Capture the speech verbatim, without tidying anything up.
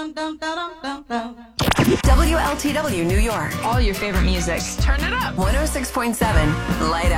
W L T W New York. All your favorite music. Turn it up. one oh six point seven Light Up.